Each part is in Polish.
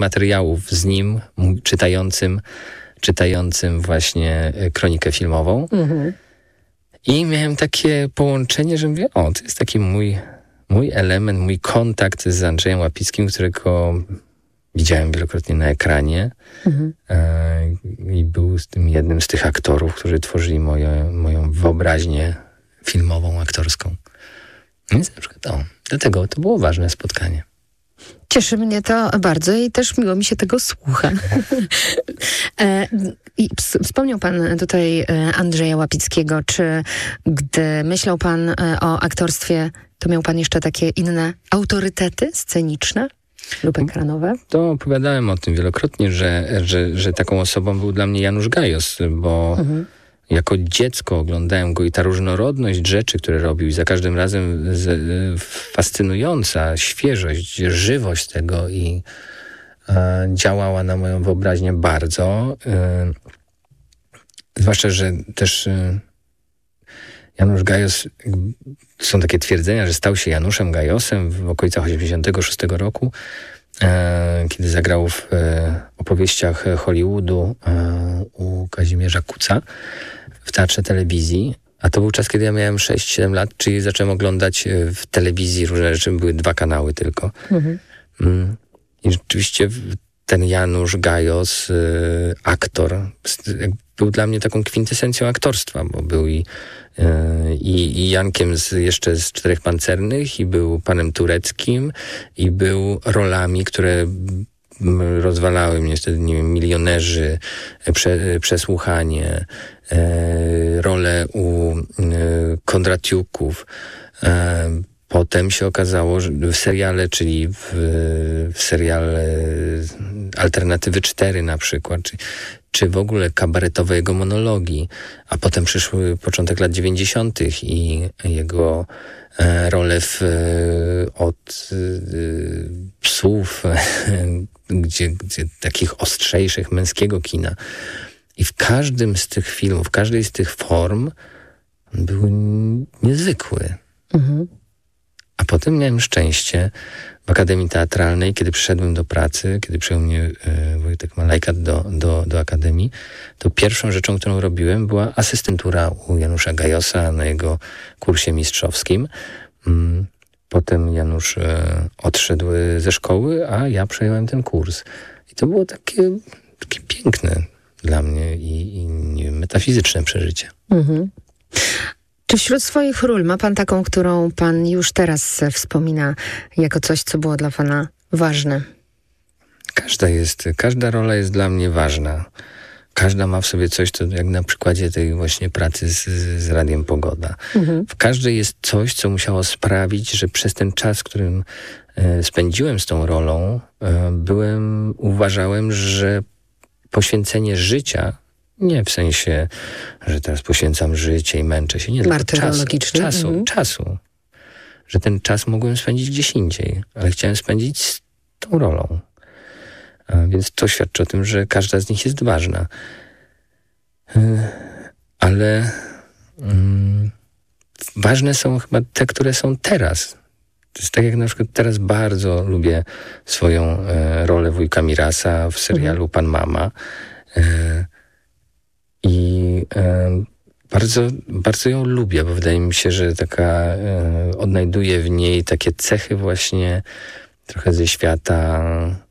materiałów z nim, czytającym właśnie kronikę filmową. I miałem takie połączenie, że mówię, to jest taki mój element, mój kontakt z Andrzejem Łapickim, którego widziałem wielokrotnie na ekranie. I był jednym z tych aktorów, którzy tworzyli moją wyobraźnię filmową, aktorską. Więc na przykład dlatego to było ważne spotkanie. Cieszy mnie to bardzo i też miło mi się tego słucha. I wspomniał pan tutaj Andrzeja Łapickiego. Czy gdy myślał pan o aktorstwie, to miał pan jeszcze takie inne autorytety sceniczne lub ekranowe? To opowiadałem o tym wielokrotnie, że taką osobą był dla mnie Janusz Gajos, bo jako dziecko oglądałem go i ta różnorodność rzeczy, które robił, i za każdym razem fascynująca świeżość, żywość tego i działała na moją wyobraźnię bardzo. Zwłaszcza, że też Janusz Gajos, są takie twierdzenia, że stał się Januszem Gajosem w okolicach 1986 roku, kiedy zagrał w opowieściach Hollywoodu u Kazimierza Kuca w Teatrze Telewizji. A to był czas, kiedy ja miałem 6-7 lat, czyli zacząłem oglądać w telewizji różne rzeczy. Były 2 kanały tylko. I rzeczywiście ten Janusz Gajos, aktor, był dla mnie taką kwintesencją aktorstwa, bo był i Jankiem jeszcze z Czterech Pancernych, i był panem Tureckim, i był rolami, które rozwalały mnie wtedy, nie wiem, Milionerzy, Przesłuchanie, role u Kondratiuków. Potem się okazało, że w seriale, czyli w seriale Alternatywy 4 na przykład, czy w ogóle kabaretowe jego monologi, a potem przyszły początek lat 90. i jego role od Psów, gdzie takich ostrzejszych męskiego kina. I w każdym z tych filmów, w każdej z tych form był niezwykły. A potem miałem szczęście w Akademii Teatralnej, kiedy przyszedłem do pracy, kiedy przyjął mnie Wojtek Malajkat do Akademii, to pierwszą rzeczą, którą robiłem, była asystentura u Janusza Gajosa na jego kursie mistrzowskim. Potem Janusz odszedł ze szkoły, a ja przejąłem ten kurs. I to było takie piękne dla mnie i nie wiem, metafizyczne przeżycie. Czy wśród swoich ról ma pan taką, którą pan już teraz wspomina jako coś, co było dla pana ważne? Każda rola jest dla mnie ważna. Każda ma w sobie coś, to jak na przykładzie tej właśnie pracy z Radiem Pogoda. W każdej jest coś, co musiało sprawić, że przez ten czas, którym spędziłem z tą rolą, uważałem, że poświęcenie życia, nie w sensie, że teraz poświęcam życie i męczę się, nie, tylko czasu. Że ten czas mogłem spędzić gdzieś indziej, ale chciałem spędzić z tą rolą. Więc to świadczy o tym, że każda z nich jest ważna. Ale ważne są chyba te, które są teraz. To jest tak, jak na przykład teraz bardzo lubię swoją rolę wujka Mirasa w serialu Pan Mama. I bardzo, bardzo ją lubię, bo wydaje mi się, że odnajduję w niej takie cechy właśnie trochę ze świata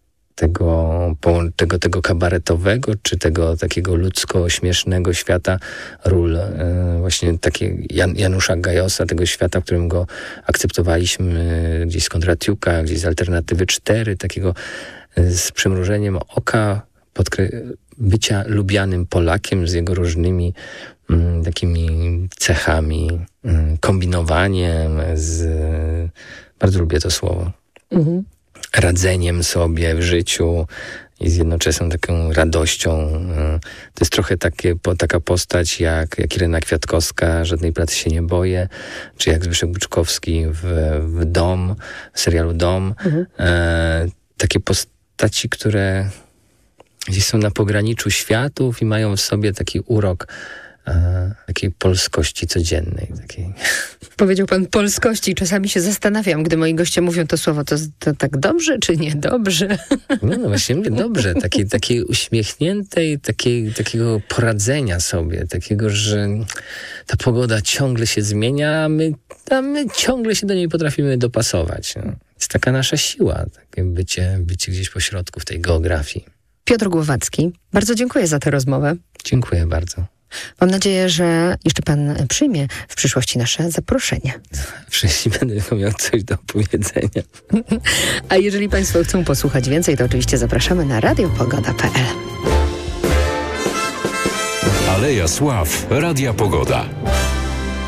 tego kabaretowego, czy tego takiego ludzko-śmiesznego świata ról właśnie Janusza Gajosa, tego świata, w którym go akceptowaliśmy gdzieś z Kondratiuka, gdzieś z Alternatywy 4, takiego z przymrużeniem oka bycia lubianym Polakiem z jego różnymi takimi cechami, kombinowaniem, bardzo lubię to słowo, radzeniem sobie w życiu i z jednoczesną taką radością. To jest trochę taka postać jak Irena Kwiatkowska, Żadnej pracy się nie boję, czy jak Zbyszek Buczkowski w Dom, w serialu Dom. Takie postaci, które gdzieś są na pograniczu światów i mają w sobie taki urok takiej polskości codziennej. Takiej. Powiedział pan polskości. Czasami się zastanawiam, gdy moi goście mówią to słowo, to tak dobrze czy niedobrze? No właśnie, mówię dobrze. Takiej uśmiechniętej, takiego poradzenia sobie. Takiego, że ta pogoda ciągle się zmienia, a my ciągle się do niej potrafimy dopasować. No. Jest taka nasza siła, takie bycie gdzieś po środku w tej geografii. Piotr Głowacki, bardzo dziękuję za tę rozmowę. Dziękuję bardzo. Mam nadzieję, że jeszcze pan przyjmie w przyszłości nasze zaproszenie. Jeśli będę miał coś do powiedzenia. A jeżeli państwo chcą posłuchać więcej, to oczywiście zapraszamy na radiopogoda.pl. Aleja Sław, Radia Pogoda.